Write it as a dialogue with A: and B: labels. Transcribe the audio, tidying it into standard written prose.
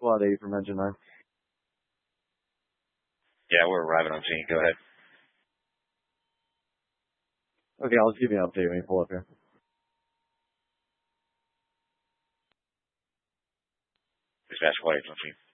A: Squad 8 from Engine 9.
B: Yeah, we're arriving on scene. Go ahead.
A: Okay, I'll just give you an update when you pull up here.
B: Dispatch Squad 8 on scene.